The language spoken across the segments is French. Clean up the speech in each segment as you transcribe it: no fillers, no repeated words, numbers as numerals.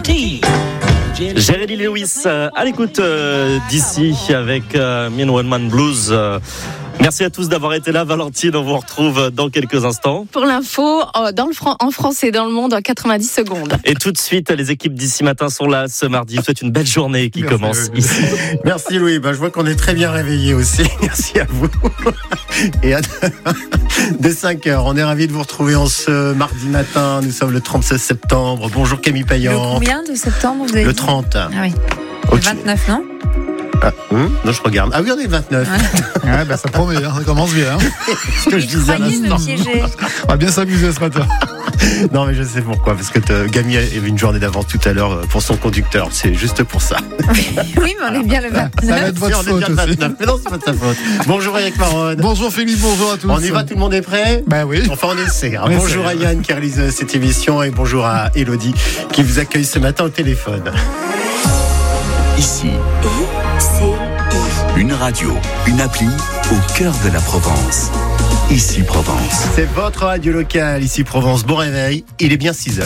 Jerry Lee Lewis à l'écoute d'ici avec Me and One Man Blues. Merci à tous d'avoir été là. Valentine, on vous retrouve dans quelques instants. Pour l'info, en France et dans le monde en 90 secondes. Et tout de suite, les équipes d'ici matin sont là ce mardi. C'est une belle journée qui commence ici. Merci Louis, je vois qu'on est très bien réveillés aussi. Merci à vous. Et dès 5h, on est ravis de vous retrouver en ce mardi matin. Nous sommes le 36 septembre. Bonjour Camille Payan. Le combien de septembre vous avez Le dit 30. Ah oui. Okay. Le 29, non Non, je regarde. Ah oui, on est le 29. Ouais, ça promet, ça commence bien. Ce que je disais à l'instant. On va bien s'amuser ce matin. Non, mais je sais pourquoi. Parce que Gamy avait une journée d'avance tout à l'heure pour son conducteur. C'est juste pour ça. Oui, mais on est bien le 29. Ça va être votre faute aussi. Mais non, c'est pas de sa faute. Bonjour Eric Maron. Bonjour Philippe, bonjour à tous. On y va, tout le monde est prêt ? Ben oui. Enfin, on essaie. Bonjour à Yann qui réalise cette émission et bonjour à Elodie qui vous accueille ce matin au téléphone. Ici, une radio, une appli au cœur de la Provence. Ici Provence. C'est votre radio locale, ici Provence. Bon réveil, il est bien 6h.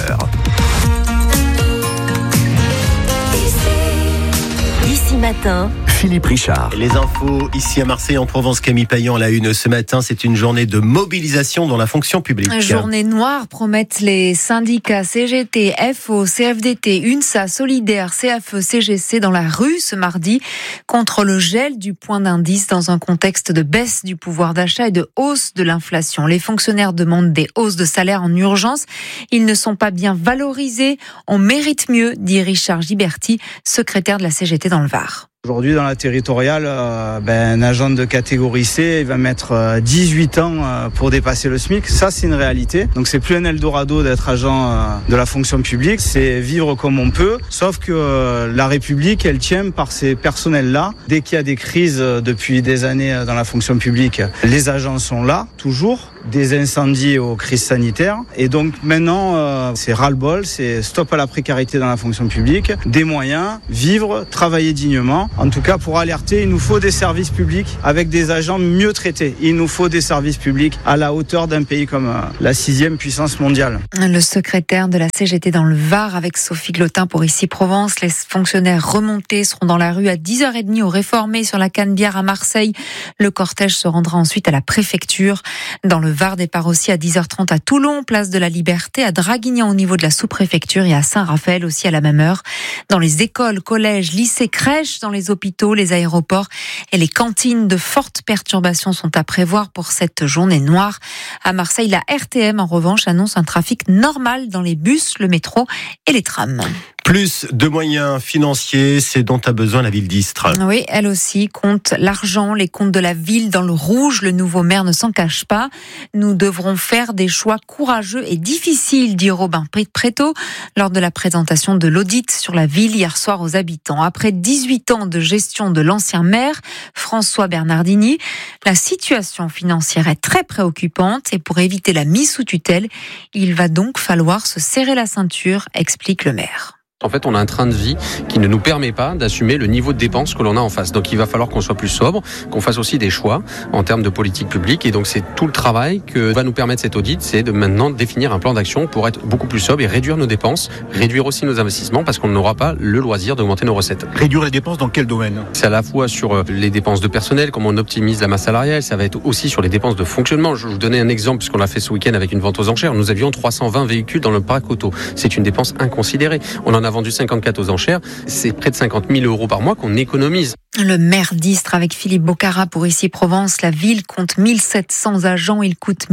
Ici matin, Philippe Richard. Les infos ici à Marseille, en Provence, Camille Payan à la une ce matin. C'est une journée de mobilisation dans la fonction publique. Journée noire promettent les syndicats CGT, FO, CFDT, UNSA, Solidaire, CFE, CGC dans la rue ce mardi contre le gel du point d'indice dans un contexte de baisse du pouvoir d'achat et de hausse de l'inflation. Les fonctionnaires demandent des hausses de salaire en urgence. Ils ne sont pas bien valorisés. On mérite mieux, dit Richard Giberti, secrétaire de la CGT dans le Var. Aujourd'hui, dans la territoriale, un agent de catégorie C, il va mettre 18 ans pour dépasser le SMIC. Ça, c'est une réalité. Donc, c'est plus un Eldorado d'être agent de la fonction publique. C'est vivre comme on peut. Sauf que la République, elle tient par ces personnels-là. Dès qu'il y a des crises depuis des années dans la fonction publique, les agents sont là, toujours. Des incendies aux crises sanitaires. Et donc, maintenant, c'est ras-le-bol. C'est stop à la précarité dans la fonction publique. Des moyens, vivre, travailler dignement. En tout cas, pour alerter, il nous faut des services publics avec des agents mieux traités. Il nous faut des services publics à la hauteur d'un pays comme la 6e puissance mondiale. Le secrétaire de la CGT dans le Var avec Sophie Glotin pour Ici Provence. Les fonctionnaires remontés seront dans la rue à 10h30 au Réformé sur la Canebière à Marseille. Le cortège se rendra ensuite à la préfecture. Dans le Var, départ aussi à 10h30 à Toulon, place de la Liberté, à Draguignan au niveau de la sous-préfecture et à Saint-Raphaël aussi à la même heure. Dans les écoles, collèges, lycées, crèches, dans les hôpitaux, les aéroports et les cantines, de fortes perturbations sont à prévoir pour cette journée noire. À Marseille, la RTM, en revanche, annonce un trafic normal dans les bus, le métro et les trams. Plus de moyens financiers, c'est dont a besoin la ville d'Istres. Oui, elle aussi compte l'argent, les comptes de la ville dans le rouge. Le nouveau maire ne s'en cache pas. Nous devrons faire des choix courageux et difficiles, dit Robin Préto lors de la présentation de l'audit sur la ville hier soir aux habitants. Après 18 ans de gestion de l'ancien maire, François Bernardini, la situation financière est très préoccupante et pour éviter la mise sous tutelle, il va donc falloir se serrer la ceinture, explique le maire. En fait, on a un train de vie qui ne nous permet pas d'assumer le niveau de dépenses que l'on a en face. Donc, il va falloir qu'on soit plus sobre, qu'on fasse aussi des choix en termes de politique publique. Et donc, c'est tout le travail que va nous permettre cet audit, c'est de maintenant définir un plan d'action pour être beaucoup plus sobre et réduire nos dépenses, réduire aussi nos investissements parce qu'on n'aura pas le loisir d'augmenter nos recettes. Réduire les dépenses dans quel domaine ? C'est à la fois sur les dépenses de personnel, comment on optimise la masse salariale, ça va être aussi sur les dépenses de fonctionnement. Je vais vous donner un exemple puisqu'on l'a fait ce week-end avec une vente aux enchères. Nous avions 320 véhicules dans le parc auto. C'est une dépense inconsidérée. On en a vendu 54 aux enchères. C'est près de 50 000 € par mois qu'on économise. Le maire d'Istres avec Philippe Bocara pour Ici Provence. La ville compte 1700 agents. Il coûte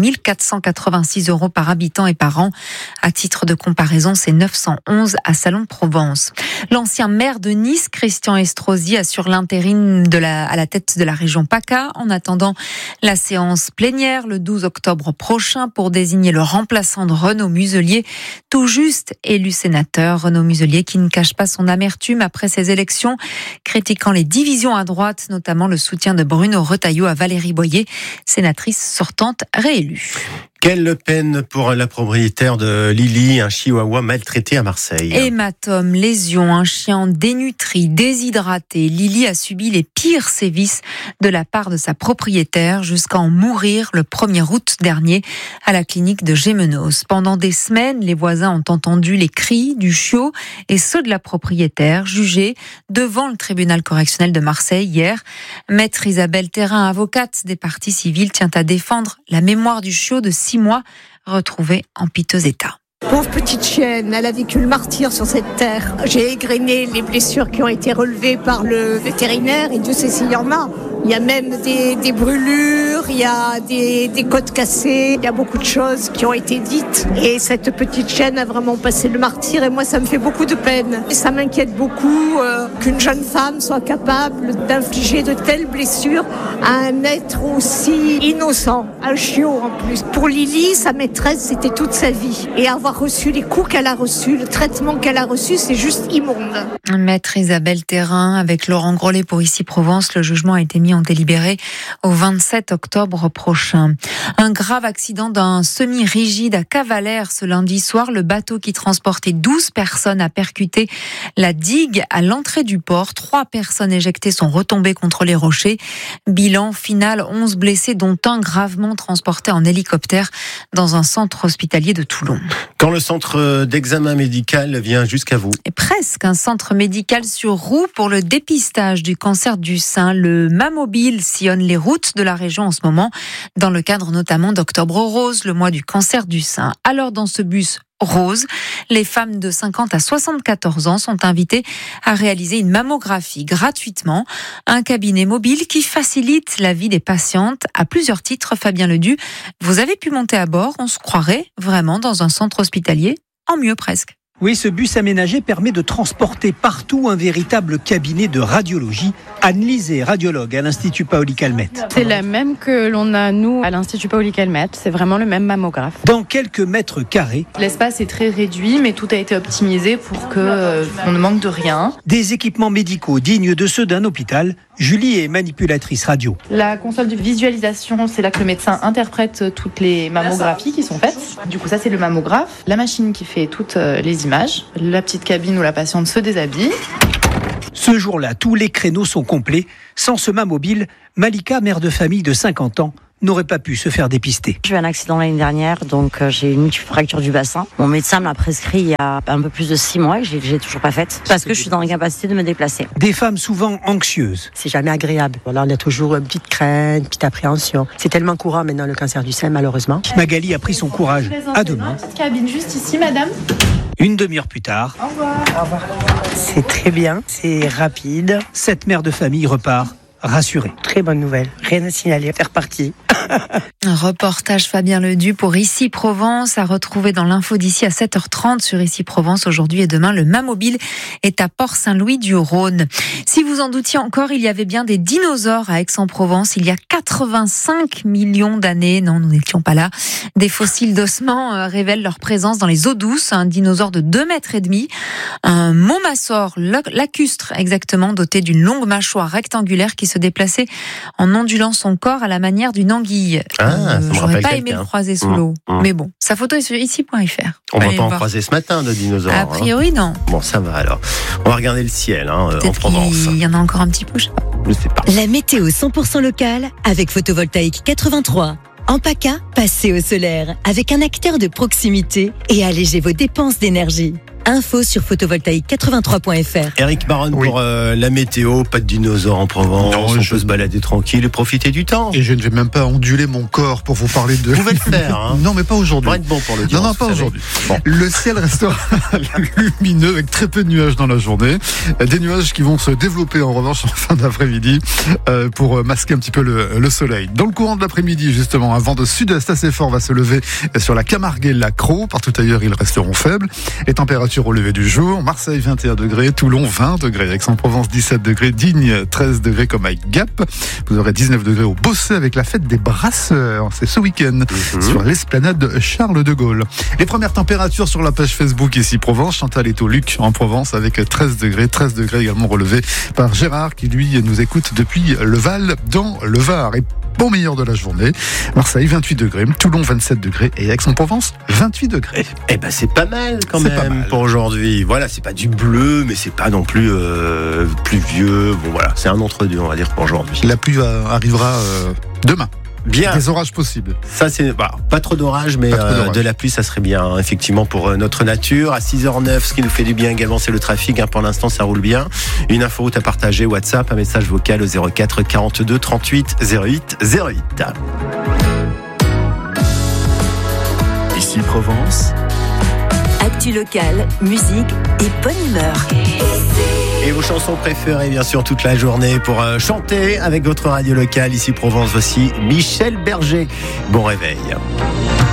1486 € par habitant et par an. À titre de comparaison, c'est 911 à Salon-de-Provence. L'ancien maire de Nice, Christian Estrosi, assure l'intérim à la tête de la région PACA en attendant la séance plénière le 12 octobre prochain pour désigner le remplaçant de Renaud Muselier, tout juste élu sénateur. Renaud Muselier qui ne cache pas son amertume après ces élections, critiquant les divisions à droite, notamment le soutien de Bruno Retailleau à Valérie Boyer, sénatrice sortante réélue. Quelle peine pour la propriétaire de Lily, un chihuahua maltraité à Marseille. Hématome, lésion, un chien dénutri, déshydraté. Lily a subi les pires sévices de la part de sa propriétaire jusqu'à en mourir le 1er août dernier à la clinique de Gémenos. Pendant des semaines, les voisins ont entendu les cris du chiot et ceux de la propriétaire jugés devant le tribunal correctionnel de Marseille hier. Maître Isabelle Thérin, avocate des parties civiles, tient à défendre la mémoire du chiot de 6 mois retrouvé en piteux état. Pauvre petite chienne, elle a vécu le martyre sur cette terre. J'ai égrené les blessures qui ont été relevées par le vétérinaire et Dieu sait s'il y en a. Il y a même des brûlures, il y a des côtes cassées, il y a beaucoup de choses qui ont été dites. Et cette petite chienne a vraiment passé le martyre et moi ça me fait beaucoup de peine. Et ça m'inquiète beaucoup qu'une jeune femme soit capable d'infliger de telles blessures à un être aussi innocent, un chiot en plus. Pour Lily, sa maîtresse, c'était toute sa vie. Et avoir reçu les coups qu'elle a reçus, le traitement qu'elle a reçu, c'est juste immonde. Maître Isabelle Thérin avec Laurent Grollet pour Ici Provence. Le jugement a été mis en délibéré au 27 octobre prochain. Un grave accident d'un semi-rigide à Cavalère ce lundi soir. Le bateau qui transportait 12 personnes a percuté la digue à l'entrée du port. 3 personnes éjectées sont retombées contre les rochers. Bilan final, 11 blessés dont un gravement transporté en hélicoptère dans un centre hospitalier de Toulon. Quand le centre d'examen médical vient jusqu'à vous. Et presque un centre médical sur roue pour le dépistage du cancer du sein. Le Mamobile sillonne les routes de la région en ce moment, dans le cadre notamment d'Octobre Rose, le mois du cancer du sein. Alors dans ce bus rose, les femmes de 50 à 74 ans sont invitées à réaliser une mammographie gratuitement. Un cabinet mobile qui facilite la vie des patientes à plusieurs titres. Fabien Ledu, vous avez pu monter à bord, on se croirait vraiment dans un centre hospitalier, en mieux presque. Oui, ce bus aménagé permet de transporter partout un véritable cabinet de radiologie. Anne-Lise est radiologue à l'Institut Paoli-Calmettes. C'est la même que l'on a, nous, à l'Institut Paoli-Calmettes. C'est vraiment le même mammographe. Dans quelques mètres carrés. L'espace est très réduit, mais tout a été optimisé pour qu'on ne manque de rien. Des équipements médicaux dignes de ceux d'un hôpital. Julie est manipulatrice radio. La console de visualisation, c'est là que le médecin interprète toutes les mammographies qui sont faites. Du coup, ça, c'est le mammographe. La machine qui fait toutes les images. La petite cabine où la patiente se déshabille. Ce jour-là, tous les créneaux sont complets. Sans ce mammobile, Malika, mère de famille de 50 ans, n'aurait pas pu se faire dépister. J'ai eu un accident l'année dernière, donc j'ai une fracture du bassin. Mon médecin me l'a prescrit il y a un peu plus de 6 mois et j'ai toujours pas faite parce que je suis dans l'incapacité de me déplacer. Des femmes souvent anxieuses. C'est jamais agréable. Voilà, on a toujours une petite crainte, une petite appréhension. C'est tellement courant maintenant le cancer du sein, malheureusement. Magali a pris son courage. À demain. Petite cabine juste ici, madame. Une demi-heure plus tard. Au revoir. Au revoir. C'est très bien, c'est rapide. Cette mère de famille repart rassurée. Très bonne nouvelle. Rien à signaler, faire partie. Un reportage Fabien Ledu pour Ici Provence à retrouver dans l'info d'ici à 7h30 sur Ici Provence aujourd'hui et demain. Le Mamobile est à Port-Saint-Louis-du-Rhône. Si vous en doutiez encore, il y avait bien des dinosaures à Aix-en-Provence il y a 85 millions d'années. Non, nous n'étions pas là. Des fossiles d'ossements révèlent leur présence dans les eaux douces. Un dinosaure de 2,5 mètres, un momasaure lacustre exactement, doté d'une longue mâchoire rectangulaire qui se déplaçait en ondulant son corps à la manière d'une anguille. J'aurais pas aimé le croiser sous l'eau. Mais bon, sa photo est sur ici.fr. On va pas en croiser ce matin de dinosaures. A priori, non. Bon, ça va alors. On va regarder le ciel en Provence. Il y en a encore un petit peu, je sais pas. Je sais pas. La météo 100% locale avec Photovoltaïque 83. En PACA, passez au solaire avec un acteur de proximité et allégez vos dépenses d'énergie. Info sur photovoltaïque83.fr. Eric Baron pour la météo, pas de dinosaures en Provence, on peut se balader tranquille et profiter du temps. Et je ne vais même pas onduler mon corps pour vous parler de... Vous pouvez le faire, hein. Non, mais pas aujourd'hui. Pour être bon pour le dire. Non, pas aujourd'hui. Bon. Le ciel restera lumineux avec très peu de nuages dans la journée. Des nuages qui vont se développer en revanche en fin d'après-midi pour masquer un petit peu le soleil. Dans le courant de l'après-midi, justement, un vent de sud-est assez fort va se lever sur la Camargue et l'Accro. Partout ailleurs, ils resteront faibles. Les températures au lever du jour, Marseille 21 degrés, Toulon 20 degrés, Aix-en-Provence 17 degrés, Digne 13 degrés comme à Gap. Vous aurez 19 degrés au Bossé avec la fête des brasseurs. C'est ce week-end sur l'esplanade Charles de Gaulle. Les premières températures sur la page Facebook Ici Provence, Chantal est au Luc en Provence avec 13 degrés également relevés par Gérard qui lui nous écoute depuis le Val dans le Var. Et au meilleur de la journée. Marseille, 28 degrés. Toulon, 27 degrés. Et Aix-en-Provence, 28 degrés. Eh ben, c'est pas mal quand C'est même pas mal. pour aujourd'hui. Voilà, c'est pas du bleu, mais c'est pas non plus pluvieux. Bon, voilà, c'est un entre-deux, on va dire, pour aujourd'hui. La pluie arrivera demain. Bien. Des orages possibles. Ça, c'est pas trop d'orage, mais de la pluie, ça serait bien, hein, effectivement, pour notre nature. À 6h09, ce qui nous fait du bien également, c'est le trafic. Pour l'instant, ça roule bien. Une inforoute à partager, WhatsApp, un message vocal au 04 42 38 08 08. Ici Provence, Actu locale, musique et bonne humeur. Et vos chansons préférées, bien sûr, toute la journée pour chanter avec votre radio locale. Ici Provence, voici Michel Berger. Bon réveil.